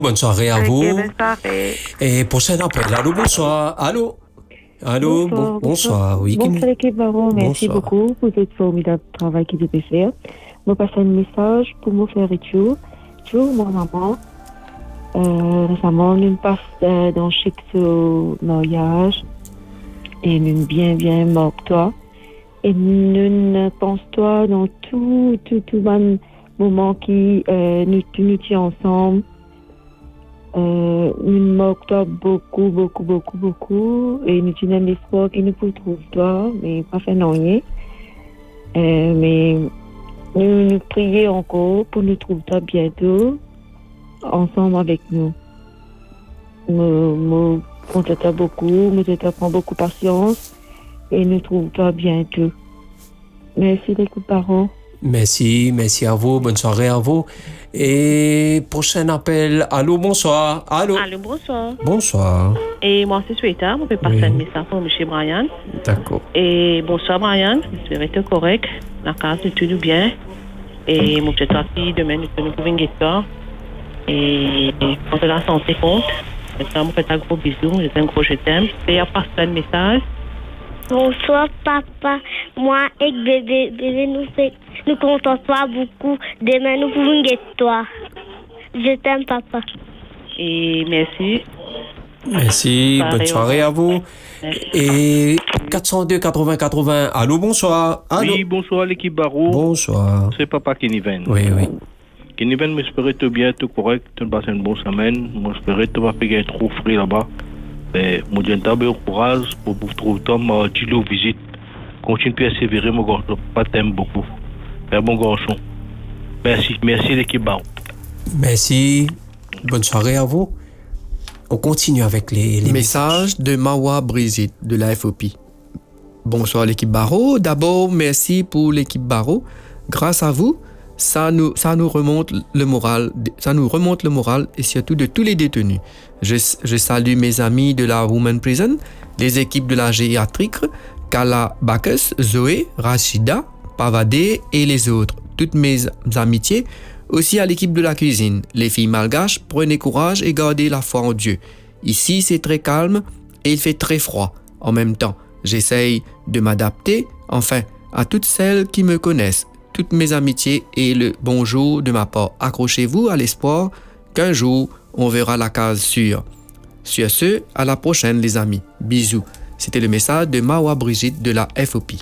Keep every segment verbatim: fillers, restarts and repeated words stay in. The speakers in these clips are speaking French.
Bonne soirée à Ok, vous. bonne soirée. Et prochain appel. Allô, bonsoir. Allô. Allô, Bonsoir, bon- bonsoir. Oui, qui Bonsoir me- l'équipe Baron, merci Bonsoir. beaucoup pour ce formidable travail que vous avez fait. Je passe un message pour me faire retour. Toujours mon maman. Euh, récemment, nous passe euh, dans chaque mariage et nous bien, bien mort toi. Et nous pense toi dans tout, tout, tout bon moment qui euh, nous, nous tient ensemble. Euh, nous moque toi beaucoup, beaucoup, beaucoup, beaucoup. Et nous tenons l'espoir que nous pouvons trouver toi, mais pas fait non rien. Euh, mais nous nous prions encore pour nous trouver toi bientôt, ensemble avec nous. Nous, nous comptons toi beaucoup, nous te prend beaucoup de patience et nous trouvons toi bientôt. Merci les coups parents. Merci, merci à vous. Bonne soirée à vous. Et prochain appel. Allô, bonsoir. Allô. Allô, bonsoir. Bonsoir. Et moi, c'est Sweta. Je peux passer Oui. un message pour M. Brian. D'accord. Et bonsoir, Brian. J'espère que tu es correct. La case, tout nous bien. Et mon petit aussi, demain, nous pouvons trouver une guitare. Et on fait la santé compte. Maintenant, je fais un gros bisou. Je t'aime, gros je t'aime. Et à passer un message. Bonsoir papa, moi et bébé, bébé nous fait, nous comptons toi beaucoup. Demain nous pouvons guetter toi. Je t'aime papa. Et merci. Merci. Pareil, Bonne soirée à vous. Merci. Et quatre cent deux quatre-vingts quatre-vingts. Allô, bonsoir. Allô. Oui, bonsoir l'équipe Barreau. Bonsoir. C'est papa Keniven. Oui, oui. Keniven, j'espère que bien, tout correct, tu passes une bonne semaine. Moi, j'espère que tu vas payer trop frais là-bas. Mais moi, j'ai un peu courage pour vous trouver temps, ma Gilo visite. Continue à persévérer, mon garçon. Pas t'aime beaucoup. Mais bon garçon. Merci, merci l'équipe Barreau. Merci. Bonne soirée à vous. On continue avec les, les Message de Mawa Brigitte de la F O P. Bonsoir l'équipe Barreau. D'abord, merci pour l'équipe Barreau. Grâce à vous, ça nous, ça nous remonte le moral, ça nous remonte le moral et surtout de tous les détenus. Je, je salue mes amis de la Women Prison, les équipes de la gériatrique, Kala Bacchus, Zoé, Rachida, Pavadé et les autres. Toutes mes amitiés. Aussi à l'équipe de la cuisine. Les filles malgaches, prenez courage et gardez la foi en Dieu. Ici, c'est très calme et il fait très froid. En même temps, j'essaye de m'adapter. Enfin, à toutes celles qui me connaissent, toutes mes amitiés et le bonjour de ma part. Accrochez-vous à l'espoir qu'un jour, on verra la case sûre. Sur ce, à la prochaine les amis. Bisous. C'était le message de Mawa Brigitte de la F O P.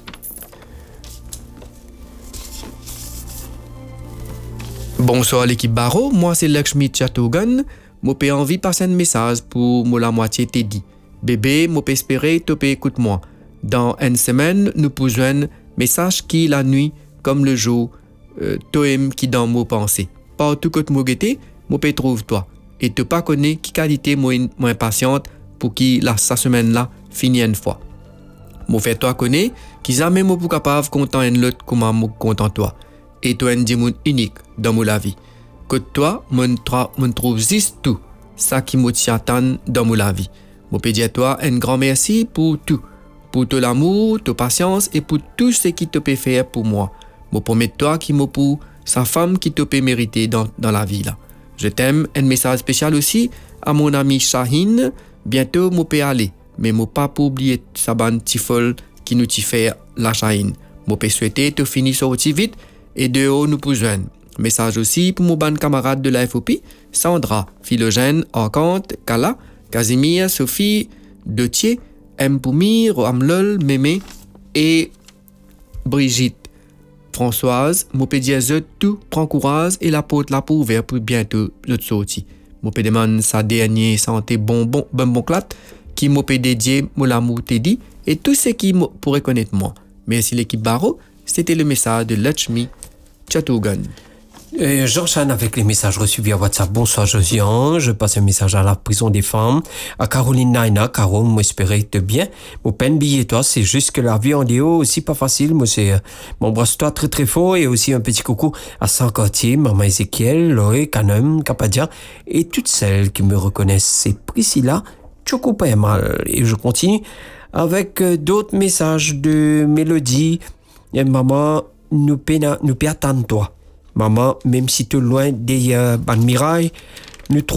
Bonsoir l'équipe Barreau, moi c'est Lakshmi Chatogan. Moi j'ai envie de passer un message pour moi la moitié Teddy. Bébé, moi peux espérer te écoute-moi. Dans une semaine, nous pouvons message qui la nuit comme le jour, euh, toem qui dans mon pensée. Partout que moi guetter, moi peux trouve toi. Et te pas connaît qui qualité moi moi impatiente pour qui la sa semaine là finit une fois. Moi fait toi connaît qui jamais moi pour capable content une l'autre comme moi content toi. Et toi un diamant unique dans mon la vie. Que toi, mon tra, mon trouve juste tout, ça qui me tient dans mon la vie. Moi peux dire toi un grand merci pour tout, pour tout l'amour, ta patience et pour tout ce qui te peut faire pour moi. Moi promets toi qui me pour sa femme qui te peut mériter dans, dans la vie là. Je t'aime. Un message spécial aussi à mon ami Shahin. Bientôt moi peux aller, mais moi pas pour oublier sa bande tifol qui nous t'y fait la Shahin. Moi peux souhaiter te finir sortir vite. Et de haut nous pouvons. Message aussi pour mon ban camarade de la F O P, Sandra, Philogène, Arcante, Kala, Casimir, Sophie, Detier, M. Poumir, Amlol, Mémé et Brigitte. Françoise, mon pédia tout prend courage et la porte la pour ouvert pour bientôt le sorti. Mon pédia demande sa dernière santé bonbon, bon bon clat, qui m'a dédié mon l'amour Teddy et tout ce qui pourrait connaître moi. Merci l'équipe Barreau, c'était le message de Lakshmi Chatogan. Euh, J'enchaîne avec les messages reçus via WhatsApp. Bonsoir Josiane, je passe un message à la prison des femmes, à Caroline Naina. Caro, moi espérer te bien. Mon peine billet toi, c'est juste que la vie en déo aussi pas facile. Moi c'est m'embrasse toi très très fort et aussi un petit coucou à Saint-Cartier, maman Ezekiel, Loé, Canem, Capadia et toutes celles qui me reconnaissent. C'est Priscilla Choco pas mal. Et je continue avec euh, d'autres messages de Mélodie. Et maman, nous pena, nous peut attendre toi. Maman, même si tu es loin des euh, ban mirailles, nous trouvons